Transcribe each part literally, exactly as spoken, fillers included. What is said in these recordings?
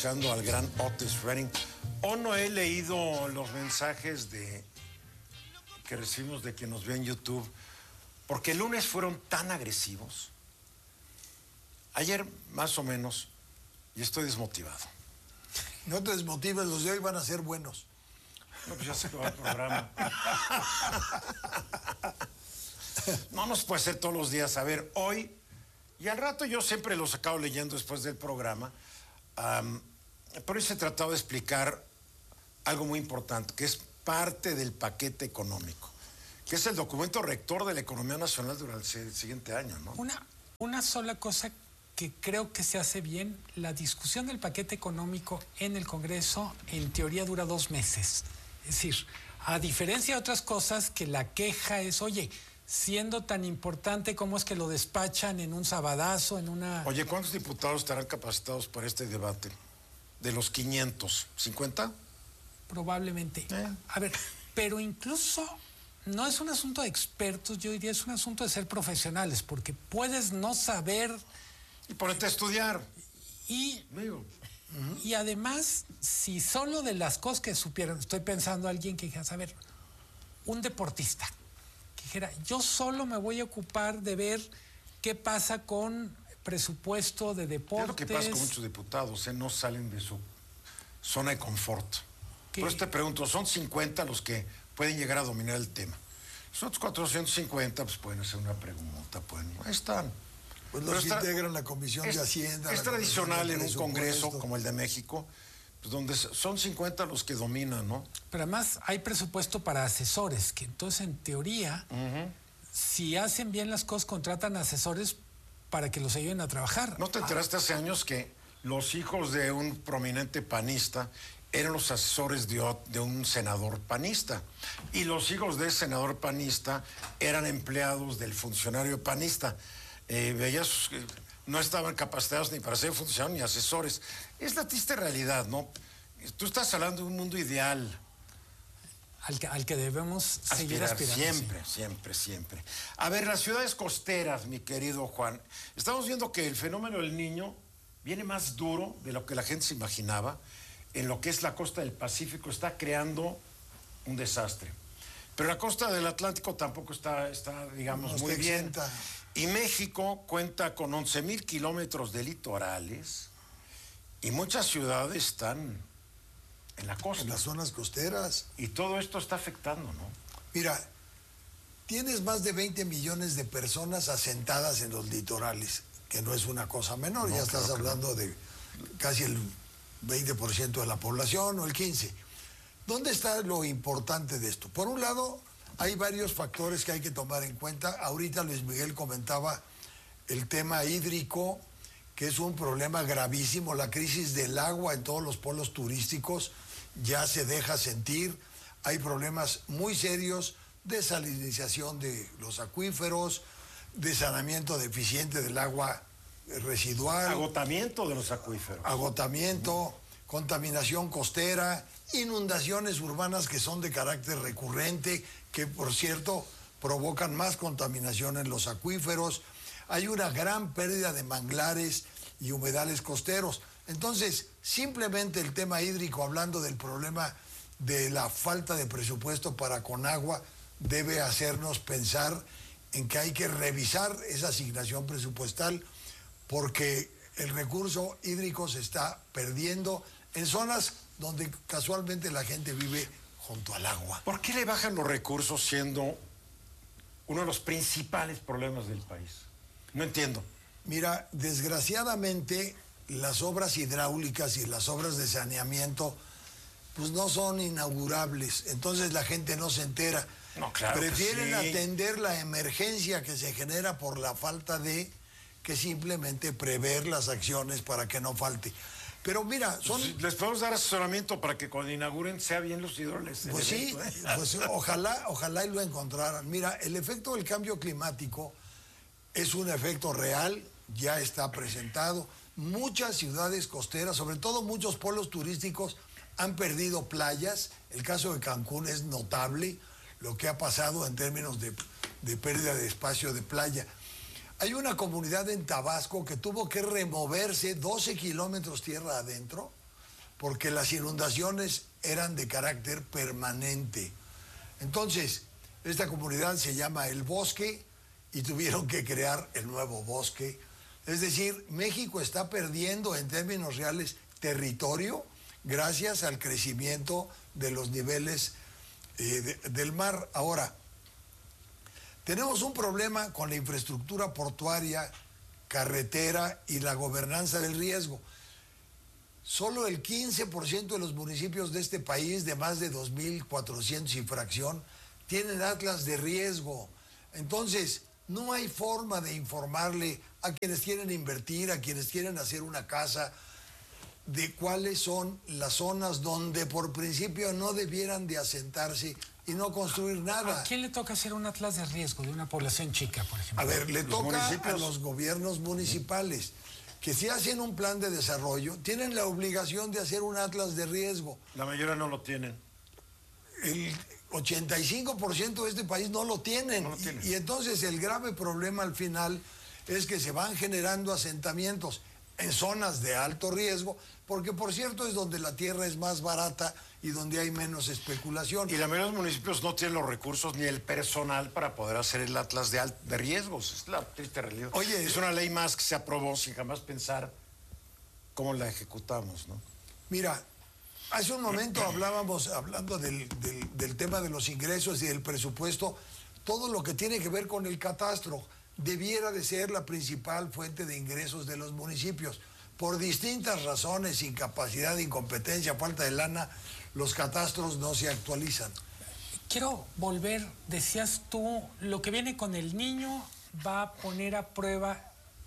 escuchando al gran Otis Redding. O no he leído los mensajes de que recibimos de quien nos ve en YouTube, porque el lunes fueron tan agresivos. Ayer, más o menos, y estoy desmotivado. No te desmotives, los de hoy van a ser buenos. No, pues ya se acabó el programa. No nos puede ser todos los días. A ver, hoy, y al rato yo siempre los acabo leyendo después del programa, um, pero hoy se trataba de explicar algo muy importante, que es parte del paquete económico, que es el documento rector de la economía nacional durante el siguiente año, ¿no? Una, una sola cosa que creo que se hace bien, la discusión del paquete económico en el Congreso en teoría dura dos meses. Es decir, a diferencia de otras cosas que la queja es, oye, siendo tan importante, ¿cómo es que lo despachan en un sabadazo, en una...? Oye, ¿cuántos diputados estarán capacitados para este debate? De los quinientos, ¿cincuenta? Probablemente. Eh. A ver, pero incluso no es un asunto de expertos, yo diría es un asunto de ser profesionales, porque puedes no saber... Y ponerte a estudiar. Y, Digo. uh-huh. y además, si solo de las cosas que supieran, estoy pensando a alguien que dijera, a ver, un deportista, que dijera, yo solo me voy a ocupar de ver qué pasa con presupuesto de deportes. Es lo que pasa con muchos diputados, ¿eh? No salen de su zona de confort. ¿Qué? Por eso te pregunto, son cincuenta los que pueden llegar a dominar el tema. Los otros cuatrocientos cincuenta, pues pueden hacer una pregunta, pueden... Ahí están. Pues los Pero integran la Comisión es, de Hacienda. Es tradicional en un congreso como como el de México, pues donde son cincuenta los que dominan, ¿no? Pero además hay presupuesto para asesores, que entonces en teoría, uh-huh. si hacen bien las cosas, contratan asesores para que los ayuden a trabajar. ¿No te enteraste ah. hace años que los hijos de un prominente panista eran los asesores de, de un senador panista? Y los hijos de ese senador panista eran empleados del funcionario panista. Eh, veías que no estaban capacitados ni para ser funcionarios ni asesores. Es la triste realidad, ¿no? Tú estás hablando de un mundo ideal. Al que, al que debemos Aspirar, seguir aspirando. Siempre, sí. siempre, siempre. A ver, las ciudades costeras, mi querido Juan. Estamos viendo que el fenómeno del Niño viene más duro de lo que la gente se imaginaba. En lo que es la costa del Pacífico está creando un desastre. Pero la costa del Atlántico tampoco está, está digamos, no muy bien. Exenta. Y México cuenta con once mil kilómetros de litorales y muchas ciudades están en la costa. En las zonas costeras. Y todo esto está afectando, ¿no? Mira, tienes más de veinte millones de personas asentadas en los litorales, que no es una cosa menor, no, ya estás hablando no. de casi el veinte por ciento de la población o el quince por ciento. ¿Dónde está lo importante de esto? Por un lado, hay varios factores que hay que tomar en cuenta. Ahorita Luis Miguel comentaba el tema hídrico, que es un problema gravísimo. La crisis del agua en todos los polos turísticos ya se deja sentir. Hay problemas muy serios de salinización de los acuíferos, de saneamiento deficiente del agua residual. Agotamiento de los acuíferos. Agotamiento, uh-huh. contaminación costera, inundaciones urbanas que son de carácter recurrente, que por cierto provocan más contaminación en los acuíferos. Hay una gran pérdida de manglares y humedales costeros. Entonces, simplemente el tema hídrico, hablando del problema de la falta de presupuesto para Conagua, debe hacernos pensar en que hay que revisar esa asignación presupuestal, porque el recurso hídrico se está perdiendo en zonas donde casualmente la gente vive junto al agua. ¿Por qué le bajan los recursos siendo uno de los principales problemas del país? No entiendo. Mira, desgraciadamente las obras hidráulicas y las obras de saneamiento pues no son inaugurables, entonces la gente no se entera. No, claro. Prefieren que sí. atender la emergencia que se genera por la falta de, que simplemente prever las acciones para que no falte. Pero mira, son... Pues les podemos dar asesoramiento para que cuando inauguren sea bien los hidroles. Pues sí, ¿eh? pues ojalá, ojalá y lo encontraran. Mira, el efecto del cambio climático es un efecto real, ya está presentado. Muchas ciudades costeras, sobre todo muchos polos turísticos, han perdido playas. El caso de Cancún es notable lo que ha pasado en términos de, de pérdida de espacio de playa. Hay una comunidad en Tabasco que tuvo que removerse doce kilómetros tierra adentro porque las inundaciones eran de carácter permanente. Entonces, esta comunidad se llama El Bosque y tuvieron que crear el nuevo bosque. Es decir, México está perdiendo en términos reales territorio gracias al crecimiento de los niveles eh, de, del mar. Ahora, tenemos un problema con la infraestructura portuaria, carretera y la gobernanza del riesgo. Solo el quince por ciento de los municipios de este país, de más de dos mil cuatrocientos y fracción, tienen atlas de riesgo. Entonces, no hay forma de informarle a quienes quieren invertir, a quienes quieren hacer una casa, de cuáles son las zonas donde por principio no debieran de asentarse y no construir nada. ¿A quién le toca hacer un atlas de riesgo de una población chica, por ejemplo? A ver, le Los toca municipios. a los gobiernos municipales, que si hacen un plan de desarrollo, tienen la obligación de hacer un atlas de riesgo. La mayoría no lo tienen. El ochenta y cinco por ciento de este país no lo tienen. No lo tienen. Y, y entonces el grave problema al final es que se van generando asentamientos en zonas de alto riesgo, porque por cierto es donde la tierra es más barata y donde hay menos especulación. Y la mayoría de los municipios no tienen los recursos ni el personal para poder hacer el atlas de, al- de riesgos. Es la triste realidad. Oye, es una ley más que se aprobó sin jamás pensar cómo la ejecutamos, ¿no? Mira, hace un momento hablábamos, hablando del, del, del tema de los ingresos y del presupuesto, todo lo que tiene que ver con el catastro debiera de ser la principal fuente de ingresos de los municipios. Por distintas razones, incapacidad, incompetencia, falta de lana, los catastros no se actualizan. Quiero volver, decías tú, lo que viene con el niño va a poner a prueba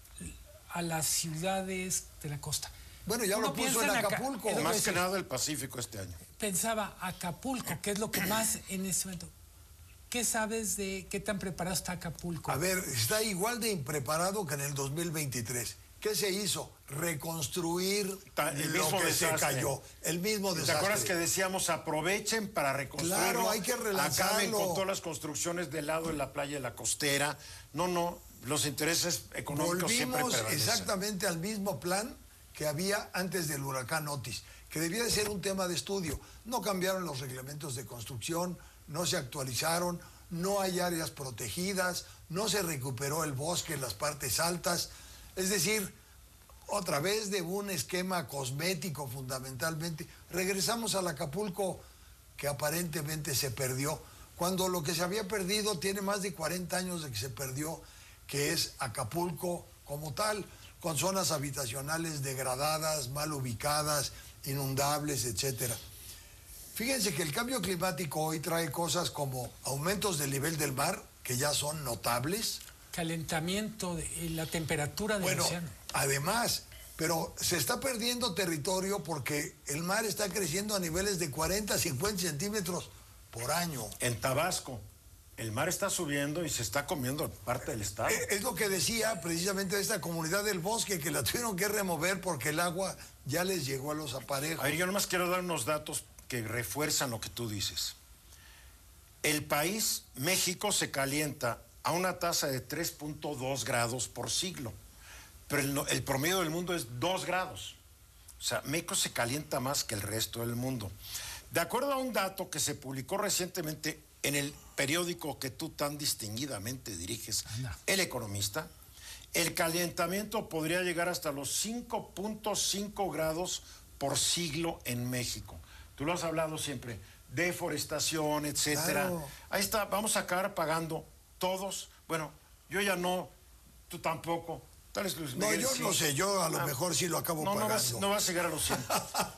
a las ciudades de la costa. Bueno, ya Uno lo puso piensa en Aca- Acapulco. es lo que Más que decía. nada el Pacífico este año. Pensaba Acapulco, que es lo que más en ese momento. ¿Qué sabes de qué tan preparado está Acapulco? A ver, está igual de impreparado que en el dos mil veintitrés. ¿Qué se hizo? Reconstruir Ta- el lo mismo que se desastre. cayó. El mismo ¿Te desastre. acuerdas que decíamos aprovechen para reconstruirlo? Claro, hay que relanzarlo. Acaben con todas las construcciones del lado de la playa de la costera. No, no, los intereses económicos siempre Volvimos prevalecen. exactamente al mismo plan que había antes del huracán Otis, que debía de ser un tema de estudio. No cambiaron los reglamentos de construcción, no se actualizaron, no hay áreas protegidas, no se recuperó el bosque en las partes altas. Es decir, otra vez de un esquema cosmético fundamentalmente, regresamos al Acapulco que aparentemente se perdió, cuando lo que se había perdido tiene más de cuarenta años de que se perdió, que es Acapulco como tal, con zonas habitacionales degradadas, mal ubicadas, inundables, etcétera. Fíjense que el cambio climático hoy trae cosas como aumentos del nivel del mar, que ya son notables. Calentamiento de la temperatura del Bueno, océano. además, pero se está perdiendo territorio porque el mar está creciendo a niveles de cuarenta, cincuenta centímetros por año. En Tabasco, el mar está subiendo y se está comiendo parte del estado. Eh, Es lo que decía precisamente esta comunidad del bosque, que la tuvieron que remover porque el agua ya les llegó a los aparejos. A ver, yo nomás quiero dar unos datos que refuerzan lo que tú dices. El país, México, se calienta a una tasa de tres punto dos grados por siglo, pero el, no- el promedio del mundo es dos grados. O sea, México se calienta más que el resto del mundo. De acuerdo a un dato que se publicó recientemente en el periódico que tú tan distinguidamente diriges, Anda. El Economista, el calentamiento podría llegar hasta los cinco punto cinco grados por siglo en México. Tú lo has hablado siempre, deforestación, etcétera. Claro. Ahí está, vamos a acabar pagando todos. Bueno, yo ya no, tú tampoco. Tal vez Luis No, Miguel yo sí. no sé, yo a lo Ah, mejor sí lo acabo no, no vas, pagando. no vas a llegar a los cien.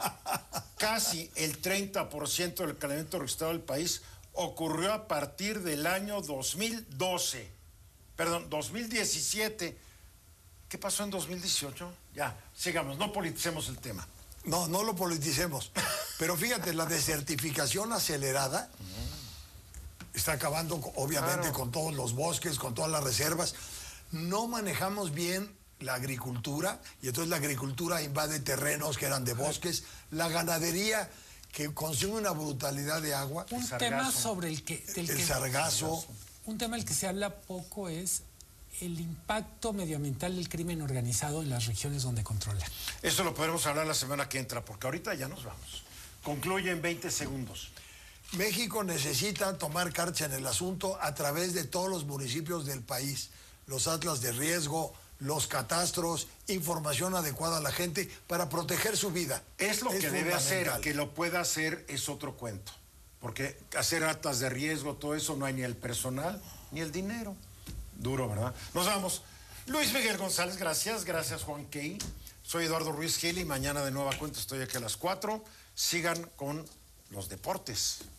Casi el treinta por ciento del calentamiento registrado del país ocurrió a partir del año dos mil doce. Perdón, dos mil diecisiete. ¿Qué pasó en dos mil dieciocho? Ya, sigamos, no politicemos el tema. No, no lo politicemos. Pero fíjate, la desertificación acelerada está acabando, obviamente, Claro. con todos los bosques, con todas las reservas. No manejamos bien la agricultura, y entonces la agricultura invade terrenos que eran de bosques. La ganadería, que consume una brutalidad de agua. Un sargazo. tema sobre el que... del El que- sargazo. Un tema del que se habla poco es el impacto medioambiental del crimen organizado en las regiones donde controla. Eso lo podremos hablar la semana que entra, porque ahorita ya nos vamos. Concluye en veinte segundos. México necesita tomar cartas en el asunto a través de todos los municipios del país. Los atlas de riesgo, los catastros, información adecuada a la gente para proteger su vida. Es lo es que debe hacer, que lo pueda hacer es otro cuento. Porque hacer actas de riesgo, todo eso, no hay ni el personal ni el dinero. Duro, ¿verdad? Nos vamos. Luis Miguel González, gracias. Gracias, Juan Key. Soy Eduardo Ruiz Gil y mañana de nueva cuenta estoy aquí a las cuatro. Sigan con los deportes.